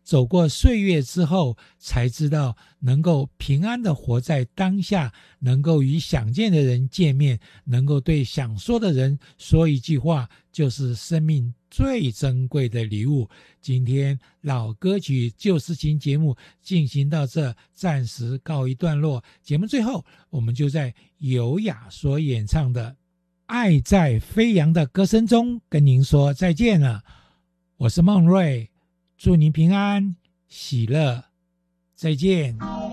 走过岁月之后，才知道能够平安的活在当下，能够与想见的人见面，能够对想说的人说一句话，就是生命最珍贵的礼物。今天老歌曲旧事情节目进行到这，暂时告一段落。节目最后，我们就在尤雅所演唱的《爱在飞扬的歌声中》跟您说再见了。我是孟瑞，祝您平安喜乐，再见。